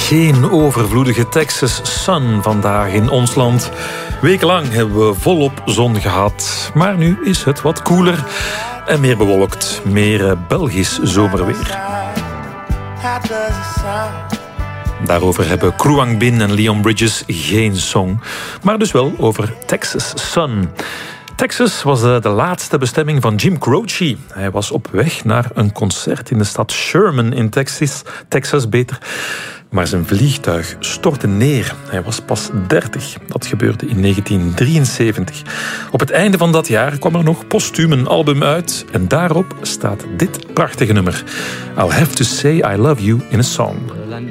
Geen overvloedige Texas sun vandaag in ons land. Wekenlang hebben we volop zon gehad. Maar nu is het wat koeler en meer bewolkt. Meer Belgisch zomerweer. Daarover hebben Kruang Bin en Leon Bridges geen song. Maar dus wel over Texas sun. Texas was de laatste bestemming van Jim Croce. Hij was op weg naar een concert in de stad Sherman in Texas beter. Maar zijn vliegtuig stortte neer. Hij was pas 30. Dat gebeurde in 1973. Op het einde van dat jaar kwam er nog postuum een album uit. En daarop staat dit prachtige nummer. I'll have to say I love you in a song. Well, I